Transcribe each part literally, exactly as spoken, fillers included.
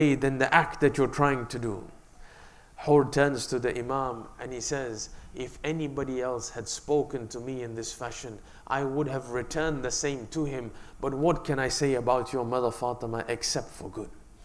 than the act that you're trying to do. Hur turns to the Imam and he says, if anybody else had spoken to me in this fashion, I would have returned the same to him. But what can I say about your mother Fatima except for good?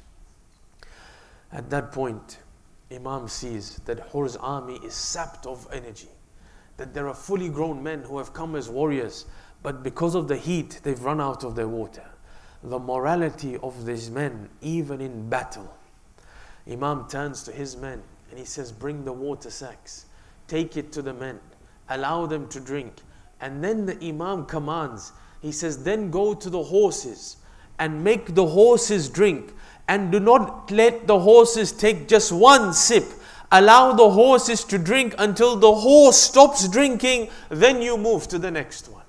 At that point, Imam sees that Hur's army is sapped of energy, that there are fully grown men who have come as warriors, but because of the heat, they've run out of their water. The morality of these men, even in battle. Imam turns to his men and he says, bring the water sacks, take it to the men, allow them to drink. And then the Imam commands, he says, then go to the horses and make the horses drink. And do not let the horses take just one sip. Allow the horses to drink until the horse stops drinking, then you move to the next one.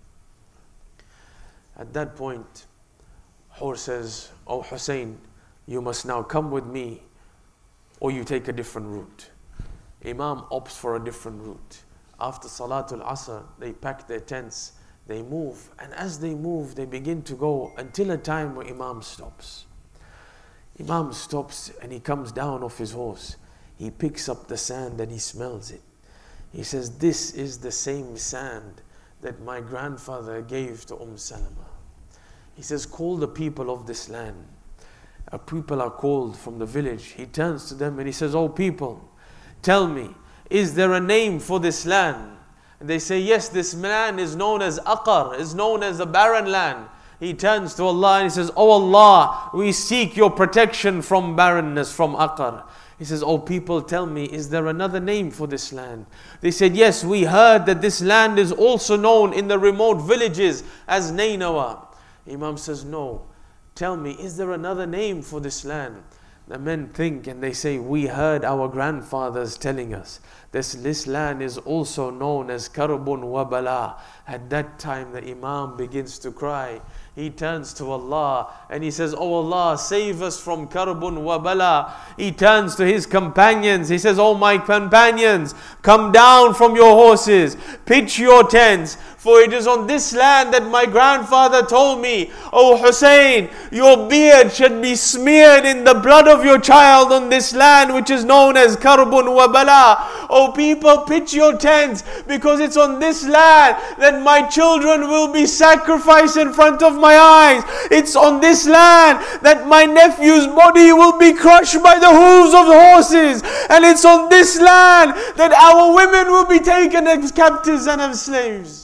At that point, Hur says, oh Hussein, you must now come with me or you take a different route. Imam opts for a different route. After Salatul Asr, they pack their tents, they move, and as they move, they begin to go until a time where Imam stops. Imam stops and he comes down off his horse. He picks up the sand and he smells it. He says, this is the same sand that my grandfather gave to Umm Salama. He says, call the people of this land. A people are called from the village. He turns to them and he says, oh people, tell me, is there a name for this land? And they say, yes, this land is known as Aqar, is known as a barren land. He turns to Allah and he says, oh Allah, we seek your protection from barrenness, from Aqar. He says, oh people, tell me, is there another name for this land? They said, yes, we heard that this land is also known in the remote villages as Nainawa. Imam says, no. Tell me, is there another name for this land? The men think and they say, we heard our grandfathers telling us this, this land is also known as Karbun wa Bala. At that time the Imam begins to cry. He turns to Allah and he says, oh Allah, save us from Karbun wa Bala. He turns to his companions. He says, oh my companions, come down from your horses, pitch your tents, for it is on this land that my grandfather told me, oh Hussein, your beard should be smeared in the blood of your child on this land which is known as Karbun wa Bala. Oh people, pitch your tents, because it's on this land that my children will be sacrificed in front of my eyes. It's on this land that my nephew's body will be crushed by the hooves of the horses. And it's on this land that our women will be taken as captives and as slaves.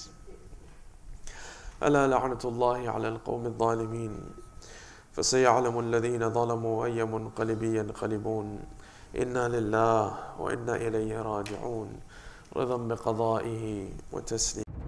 ألا لعنة الله على القوم الظالمين فسيعلم الذين ظلموا أي منقلب ينقلبون إنا لله وإنا إليه راجعون رضا بقضائه وتسليم.